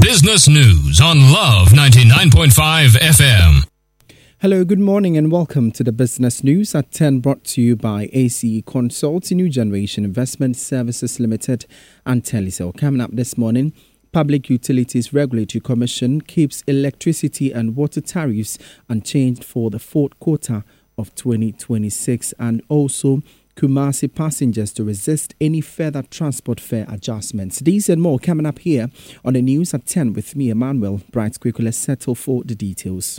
Business News on Love 99.5 FM. Hello, good morning and welcome to the Business News at 10, brought to you by ACE Consult, New Generation Investment Services Limited and Telecel. Coming up this morning, Public Utilities Regulatory Commission keeps electricity and water tariffs unchanged for the fourth quarter of 2026, and also Kumasi passengers to resist any further transport fare adjustments. These and more coming up here on the news at 10 with me, Emmanuel Bright. Quickly, let's settle for the details.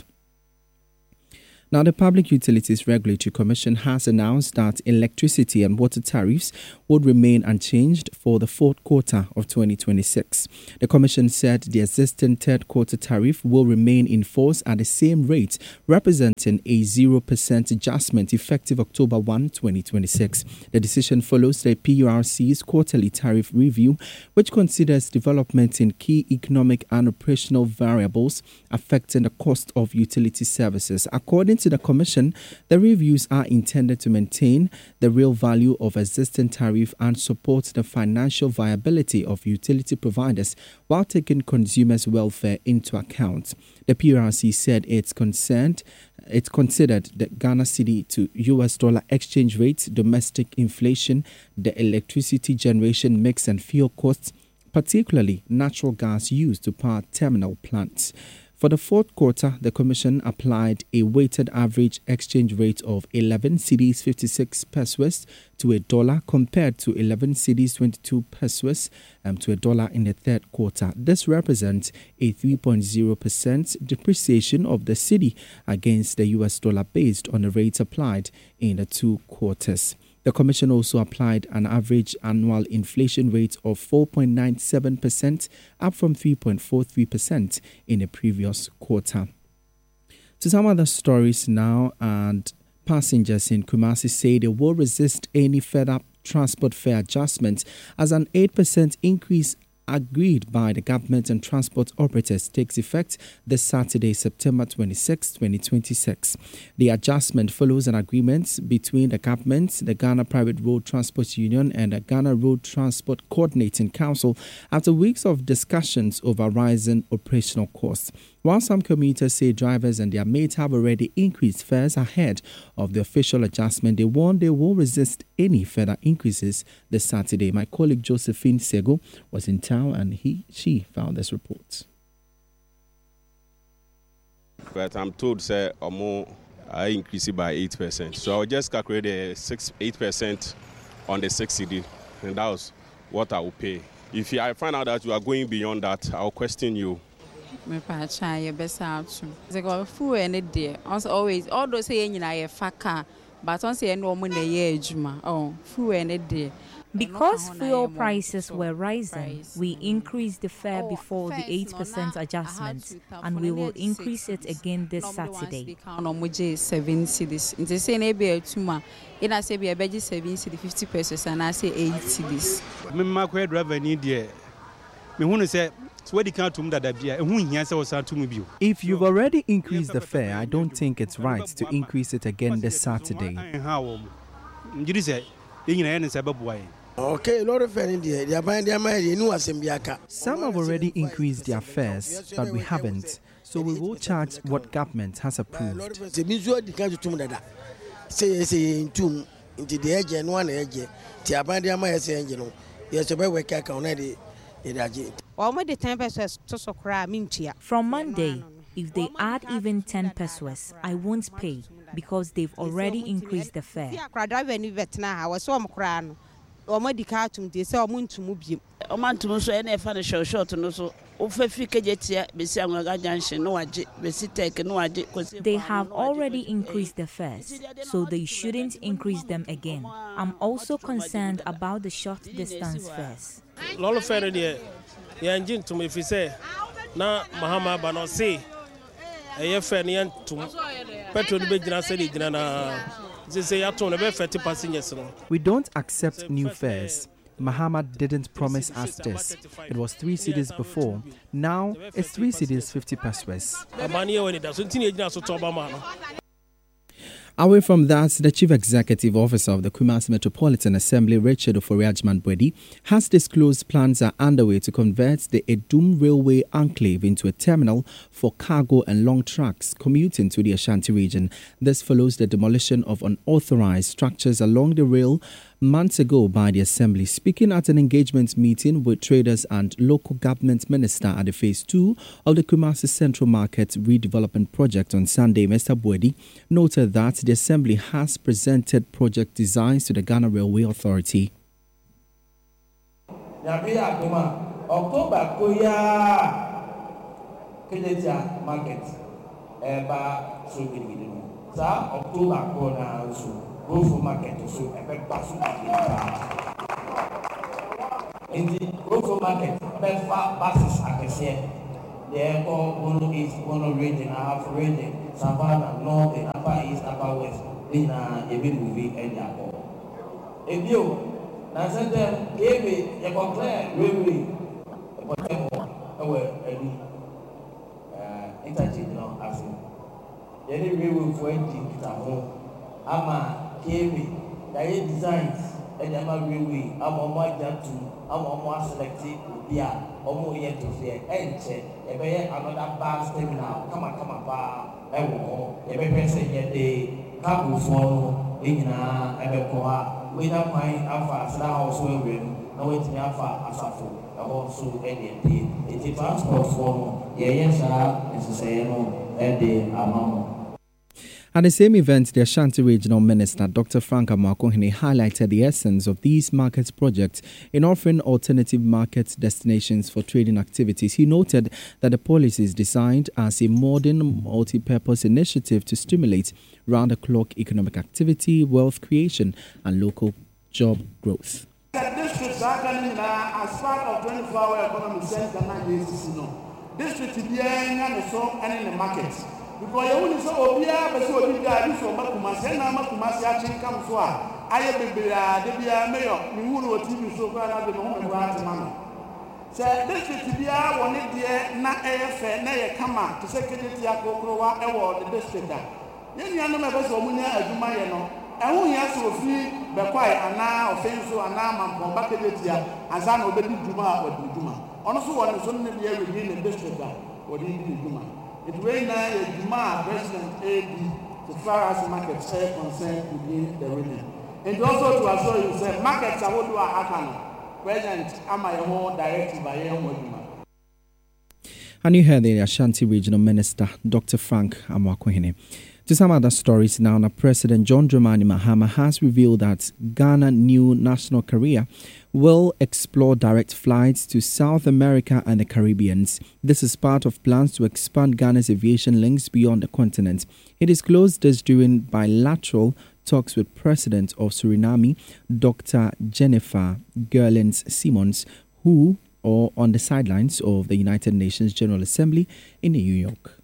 Now, the Public Utilities Regulatory Commission has announced that electricity and water tariffs would remain unchanged for the fourth quarter of 2026. The Commission said the existing third quarter tariff will remain in force at the same rate, representing a 0% adjustment effective October 1, 2026. The decision follows the PURC's quarterly tariff review, which considers developments in key economic and operational variables affecting the cost of utility services. According to the Commission, the reviews are intended to maintain the real value of existing tariff and support the financial viability of utility providers while taking consumers' welfare into account. The PRC said it considered the Ghana cedi to US dollar exchange rate, domestic inflation, the electricity generation mix and fuel costs, particularly natural gas used to power terminal plants. For the fourth quarter, the Commission applied a weighted average exchange rate of 11 cedis 56 pesos to a dollar compared to 11 cedis 22 pesos to a dollar in the third quarter. This represents a 3.0% depreciation of the cedi against the US dollar based on the rates applied in the two quarters. The Commission also applied an average annual inflation rate of 4.97%, up from 3.43% in the previous quarter. To some other stories now, and passengers in Kumasi say they will resist any further transport fare adjustments as an 8% increase agreed by the government and transport operators takes effect this Saturday, September 26, 2026. The adjustment follows an agreement between the government, the Ghana Private Road Transport Union, and the Ghana Road Transport Coordinating Council after weeks of discussions over rising operational costs. While some commuters say drivers and their mates have already increased fares ahead of the official adjustment, they warn they will resist any further increases this Saturday. My colleague Josephine Sego was in town and she found this report. But I'm told, sir, I increase it by 8%. So I'll just calculate the 8% on the 6 CD, and that was what I will pay. If I find out that you are going beyond that, I'll question you. Me pa try your best out to. They go full any day. Always, all those saying I faka, but on say no money ye juma. Oh, full any day. Because fuel prices were rising, we increased the fare before the 8% adjustment, and we will increase it again this Saturday. No more 7 cedis. In the same way, tuma. In I say be a budget 7 cedis 50 pesos, and I say 8 cedis. Me ma ko driver ni there. Me hunu say. If you've already increased the fare, I don't think it's right to increase it again this Saturday. Okay, a lot of fare in there. Some have already increased their fares, but we haven't. So we will charge what government has approved. From Monday, if they add even 10 pesos, I won't pay because they've already increased the fare. They have already increased the fares, so they shouldn't increase them again. I'm also concerned about the short distance fares. Lolo fare there, engine to me if you say, na Mahama Banose, a fare near to petrol be na. We don't accept new fares. Muhammad didn't promise us this. It was 3 cedis before. Now it's 3 cedis 50 pesos. Away from that, the Chief Executive Officer of the Kumasi Metropolitan Assembly, Richard Ofori-Agyemang-Bwedi, has disclosed plans are underway to convert the Edum Railway Enclave into a terminal for cargo and long trucks commuting to the Ashanti region. This follows the demolition of unauthorized structures along the rail months ago by the Assembly. Speaking at an engagement meeting with traders and local government minister at the Phase 2 of the Kumasi Central Market redevelopment project on Sunday, Mr. Bwedi noted that the Assembly has presented project designs to the Ghana Railway Authority. October market go for market so effect pass in the go for market effect passes akese there one east one region half region savannah north and upper east upper west in a big movie and if you now send them gave it a clear railway interchange now as any railway for anything ama KV, the designs, and I'm a railway, I'm on my job too, I'm on my selected, yeah, almost yet to fear, and check, another bus terminal, come on, bar, I will, every person yet they cargo follow, in a without my alpha, now also will, no it's alpha as a fool, also any day, it's a transport form, yes, necessary, and the amount. At the same event, the Ashanti Regional Minister, Dr. Frank Amoako-Hene, highlighted the essence of these markets projects in offering alternative market destinations for trading activities. He noted that the policy is designed as a modern, multi-purpose initiative to stimulate round-the-clock economic activity, wealth creation, and local job growth. Districts are coming as part of 24-hour economy center. District is and in the markets. Because you only saw Obia, but so did I so Makumas, and Makumas actually comes to I have been the mayor, you will TV so far at the moment. So this is the year one year, not AFN, nay, come out to Secretary Akokrowa Award, the district. Then you know, members of Munia Adumayano, and who has to free the quiet and now offensive and now from back as I know the Duma or Duma. Also, one is only the year within the district or the Duma. It will now a Duma President AD as far as markets are concerned within the region. And also to assure you, say markets are what do I President Amayo directed by Duma. And you heard the Ashanti Regional Minister, Dr. Frank Amoako-Hene. To some other stories now, President John Dramani Mahama has revealed that Ghana new national carrier will explore direct flights to South America and the Caribbean. This is part of plans to expand Ghana's aviation links beyond the continent. He disclosed this during bilateral talks with President of Suriname, Dr. Jennifer Gerlins-Simons, who are on the sidelines of the United Nations General Assembly in New York.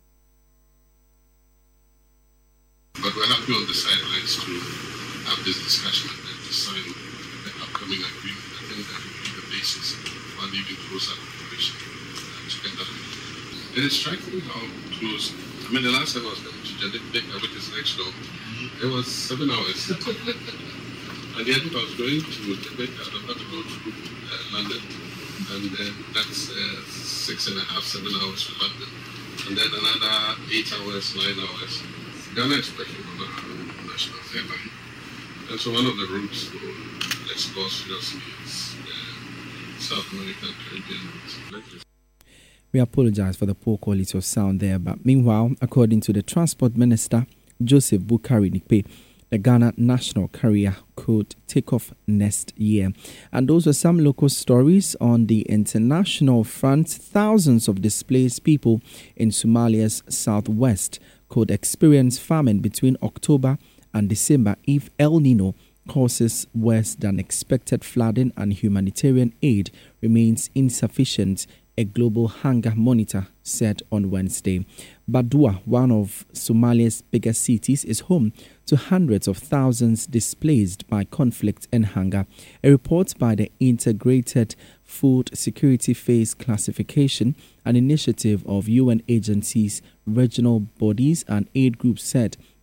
But we're happy on the sidelines to have this discussion and to sign the upcoming agreement. I think that will be the basis for an even closer cooperation together. It is striking how close. I mean, the last time I was coming to Jamaica, which is next door, it was 7 hours. And yet, if I was going to Jamaica, I'd have had to go through London. And then that's 6.5, 7 hours to London. And then another 8 hours, 9 hours. Ghana is working on a national airline. And so one of the routes to explore seriously is South American Caribbean. We apologize for the poor quality of sound there, but meanwhile, according to the Transport Minister, Joseph Bukari Nikpe, the Ghana national carrier could take off next year. And those were some local stories on the international front. Thousands of displaced people in Somalia's southwest could experience famine between October and December if El Nino causes worse than expected flooding and humanitarian aid remains insufficient, a global hunger monitor said on Wednesday. Badua, one of Somalia's biggest cities, is home to hundreds of thousands displaced by conflict and hunger. A report by the Integrated Food Security Phase Classification, an initiative of UN agencies, regional bodies and aid groups, said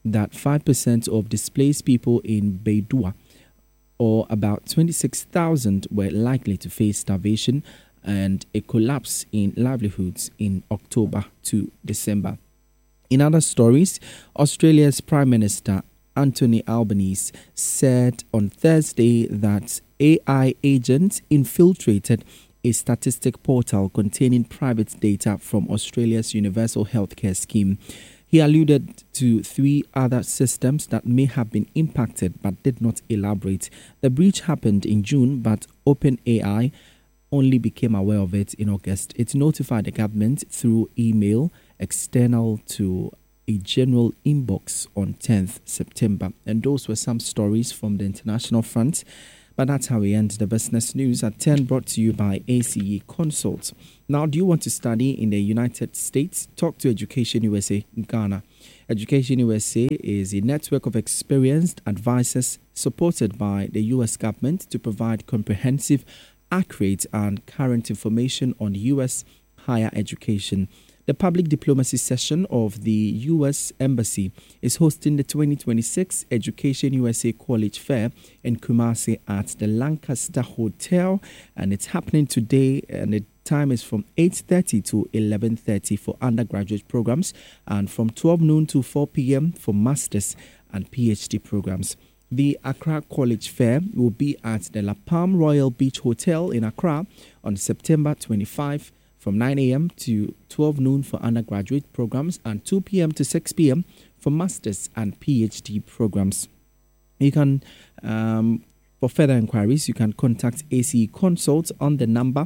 that 5% of displaced people in Beidua, or about 26,000, were likely to face starvation and a collapse in livelihoods in October to December. In other stories, Australia's Prime Minister Anthony Albanese said on Thursday that AI agents infiltrated a statistic portal containing private data from Australia's Universal Healthcare Scheme. He alluded to 3 other systems that may have been impacted but did not elaborate. The breach happened in June, but OpenAI only became aware of it in August. It notified the government through email external to a general inbox on 10th September. And those were some stories from the international front. But that's how we end the business news at 10, brought to you by ACE Consult. Now, do you want to study in the United States? Talk to Education USA Ghana. Education USA is a network of experienced advisors supported by the U.S. government to provide comprehensive, accurate, and current information on U.S. higher education. The public diplomacy session of the U.S. Embassy is hosting the 2026 Education USA College Fair in Kumasi at the Lancaster Hotel, and it's happening today, and the time is from 8:30 to 11:30 for undergraduate programs and from 12 noon to 4 p.m. for master's and PhD programs. The Accra College Fair will be at the La Palm Royal Beach Hotel in Accra on September 25 from 9 a.m. to 12 noon for undergraduate programs and 2 p.m. to 6 p.m. for master's and PhD programs. You can, for further inquiries, you can contact ACE Consult on the number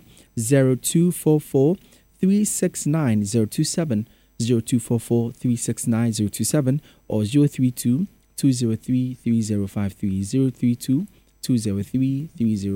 0244 369 027, 0244 369 027, or 032 203 3053, 032 203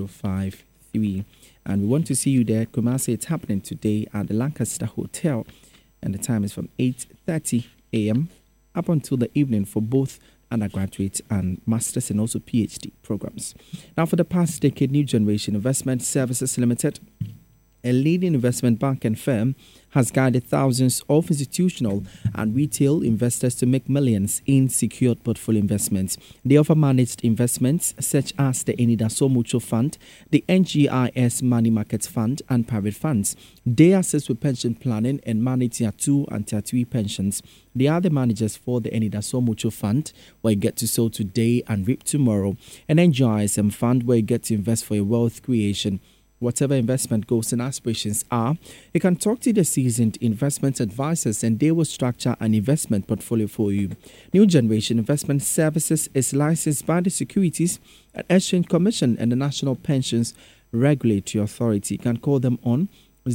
3053. And we want to see you there. Kumasi, it's happening today at the Lancaster Hotel, and the time is from 8:30 a.m. up until the evening for both undergraduate and master's and also PhD programs. Now, for the past decade, New Generation Investment Services Limited, a leading investment bank and firm, has guided thousands of institutional and retail investors to make millions in secured portfolio investments. They offer managed investments such as the Enidaso Mutual Fund, the NGIS Money Market Fund, and private funds. They assist with pension planning and manage Tier 2 and Tier 3 pensions. They are the managers for the Enidaso Mutual Fund, where you get to sow today and reap tomorrow, and NGISM Fund, where you get to invest for your wealth creation. Whatever investment goals and aspirations are, you can talk to the seasoned investment advisors and they will structure an investment portfolio for you. New Generation Investment Services is licensed by the Securities and Exchange Commission and the National Pensions Regulatory Authority. You can call them on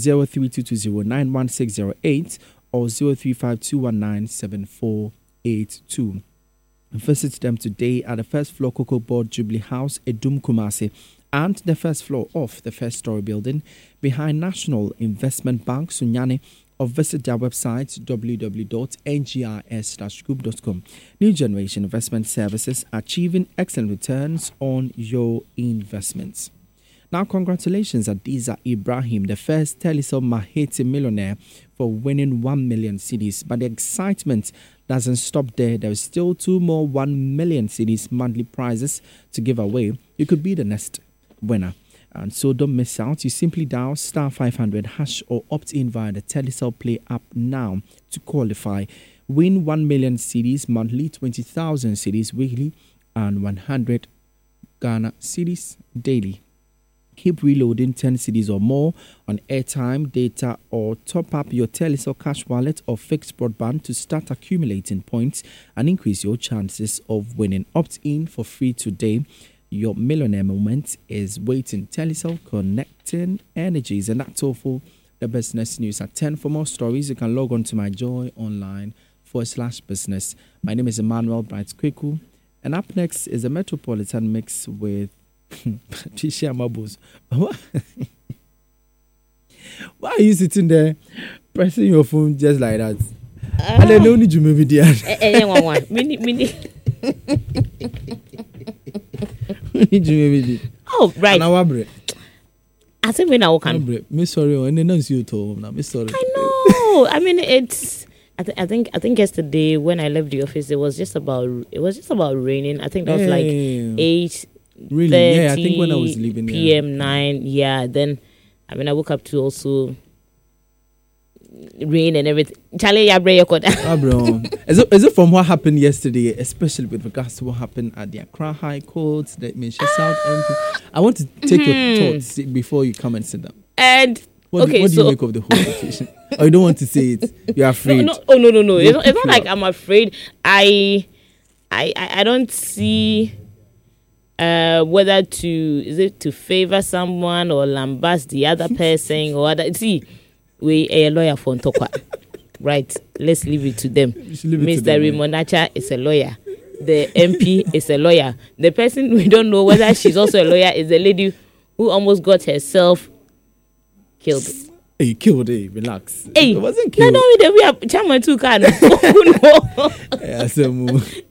0322091608 or 0352197482. Visit them today at the first floor Cocoa Board Jubilee House, Edum Kumasi, and the first floor of the first story building behind National Investment Bank, Sunyani, or visit their website www.ngis-group.com. New Generation Investment Services, achieving excellent returns on your investments. Now, congratulations Adiza Ibrahim, the first Telecel Maheti millionaire, for winning 1 million cedis. But the excitement doesn't stop there. There is still 2 more 1 million cedis monthly prizes to give away. You could be the next winner. And so don't miss out. You simply dial star 500 hash or opt in via the Telecel Play app now to qualify. Win 1 million cedis monthly, 20,000 cedis weekly, and 100 Ghana cedis daily. Keep reloading 10 cedis or more on airtime, data, or top up your Telecel cash wallet or fixed broadband to start accumulating points and increase your chances of winning. Opt in for free today. Your millionaire moment is waiting. Telecel, connecting energies. And that's all for the business news at 10. For more stories, you can log on to myjoyonline.com/business. My name is Emmanuel Bright Kweku. And up next is a Metropolitan Mix with Patricia Mabuz. Why are you sitting there pressing your phone just like that? I don't need you maybe there. Oh, right. I think we now can. Me sorry, and then you told me. Me sorry. I know. I mean, it's I think yesterday when I left the office, it was just about raining. I think that was like 8. Really? Yeah, I think when I was leaving PM 9. Yeah, then I woke up to also rain and everything. Charlie, bro. Is it from what happened yesterday, especially with regards to what happened at the Accra High Court, the Minsha South MP? I want to take your thoughts before you come and sit down. And what do you make of the whole situation? Or you don't want to say it? You're afraid? No. It's not like I'm afraid. I don't see whether to favor someone or lambast the other person or other. See, we a lawyer for Ntokwa, right? Let's leave it to them. Mr. Raymond Nacha is a lawyer. The MP is a lawyer. The person we don't know whether she's also a lawyer is a lady who almost got herself killed. Hey, killed, relax. Hey, it wasn't killed. No, we are chairman too, can.